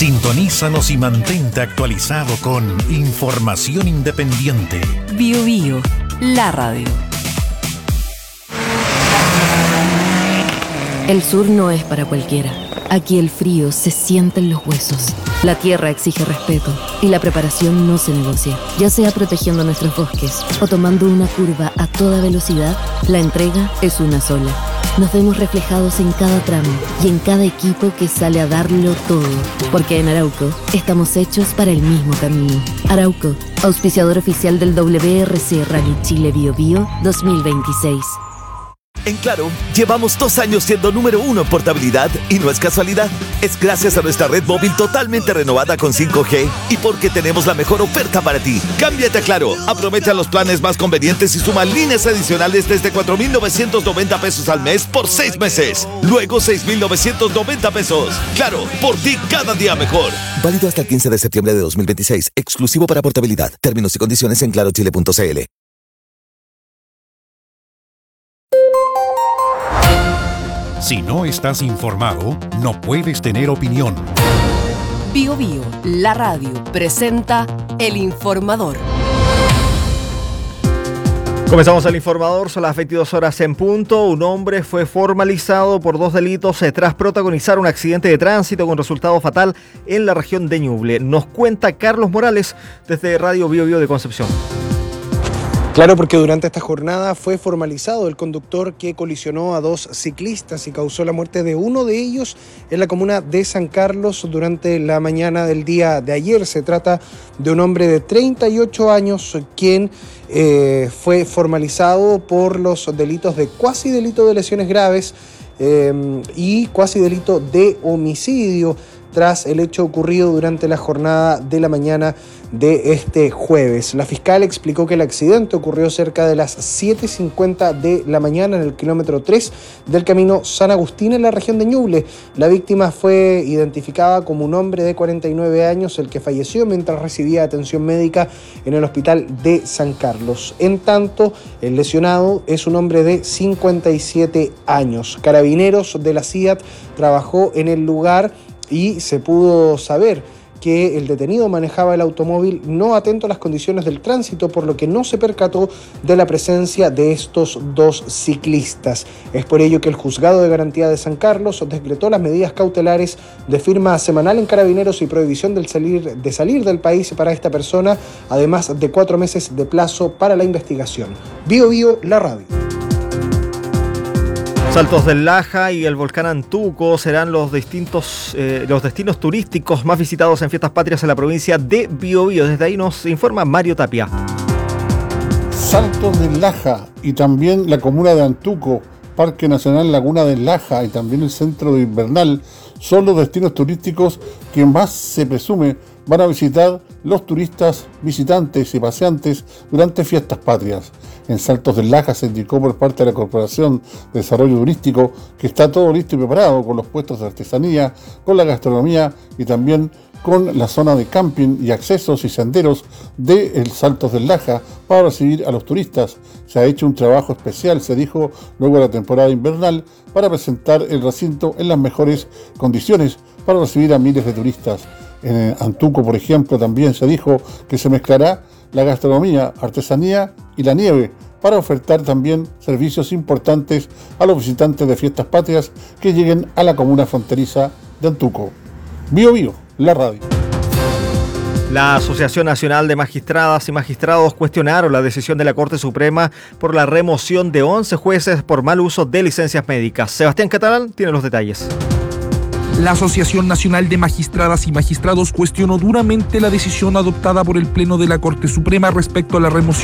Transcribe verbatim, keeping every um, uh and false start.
Sintonízanos y mantente actualizado con información independiente. Bio Bio, la radio. El sur no es para cualquiera. Aquí el frío se siente en los huesos. La tierra exige respeto y la preparación no se negocia. Ya sea protegiendo nuestros bosques o tomando una curva a toda velocidad, la entrega es una sola. Nos vemos reflejados en cada tramo y en cada equipo que sale a darlo todo. Porque en Arauco estamos hechos para el mismo camino. Arauco, auspiciador oficial del W R C Rally Chile Bio Bio dos mil veintiséis. En Claro, llevamos dos años siendo número uno en portabilidad y no es casualidad. Es gracias a nuestra red móvil totalmente renovada con cinco G y porque tenemos la mejor oferta para ti. Cámbiate a Claro, aprovecha los planes más convenientes y suma líneas adicionales desde cuatro mil novecientos noventa pesos al mes por seis meses. Luego seis mil novecientos noventa pesos. Claro, por ti cada día mejor. Válido hasta el quince de septiembre de dos mil veintiséis. Exclusivo para portabilidad. Términos y condiciones en claro chile punto c l. Si no estás informado, no puedes tener opinión. Bio Bio, la radio, presenta El Informador. Comenzamos el Informador, son las veintidós horas en punto. Un hombre fue formalizado por dos delitos eh, tras protagonizar un accidente de tránsito con resultado fatal en la región de Ñuble. Nos cuenta Carlos Morales desde Radio Bio Bio de Concepción. Claro, porque durante esta jornada fue formalizado el conductor que colisionó a dos ciclistas y causó la muerte de uno de ellos en la comuna de San Carlos durante la mañana del día de ayer. Se trata de un hombre de treinta y ocho años quien eh, fue formalizado por los delitos de cuasi delito de lesiones graves eh, y cuasi delito de homicidio tras el hecho ocurrido durante la jornada de la mañana de este jueves. La fiscal explicó que el accidente ocurrió cerca de las siete y cincuenta de la mañana en el kilómetro tres del camino San Agustín en la región de Ñuble. La víctima fue identificada como un hombre de cuarenta y nueve años, el que falleció mientras recibía atención médica en el hospital de San Carlos. En tanto, el lesionado es un hombre de cincuenta y siete años. Carabineros de la C I A T trabajó en el lugar y se pudo saber que el detenido manejaba el automóvil no atento a las condiciones del tránsito, por lo que no se percató de la presencia de estos dos ciclistas. Es por ello que el Juzgado de Garantía de San Carlos decretó las medidas cautelares de firma semanal en Carabineros y prohibición del salir, de salir del país para esta persona, además de cuatro meses de plazo para la investigación. Bio Bio, la radio. Saltos del Laja y el volcán Antuco serán los distintos eh, los destinos turísticos más visitados en Fiestas Patrias en la provincia de Biobío. Desde ahí nos informa Mario Tapia. Saltos del Laja y también la comuna de Antuco, Parque Nacional Laguna del Laja y también el Centro de Invernal son los destinos turísticos que más se presume van a visitar los turistas, visitantes y paseantes durante Fiestas Patrias. En Saltos del Laja se indicó por parte de la Corporación de Desarrollo Turístico que está todo listo y preparado con los puestos de artesanía, con la gastronomía y también con la zona de camping y accesos y senderos de el Saltos del Laja para recibir a los turistas. Se ha hecho un trabajo especial, se dijo, luego de la temporada invernal para presentar el recinto en las mejores condiciones para recibir a miles de turistas. En Antuco, por ejemplo, también se dijo que se mezclará la gastronomía, artesanía y la nieve para ofertar también servicios importantes a los visitantes de Fiestas Patrias que lleguen a la comuna fronteriza de Antuco. Bio Bio, la radio. La Asociación Nacional de Magistradas y Magistrados cuestionaron la decisión de la Corte Suprema por la remoción de once jueces por mal uso de licencias médicas. Sebastián Catalán tiene los detalles. La Asociación Nacional de Magistradas y Magistrados cuestionó duramente la decisión adoptada por el Pleno de la Corte Suprema respecto a la remoción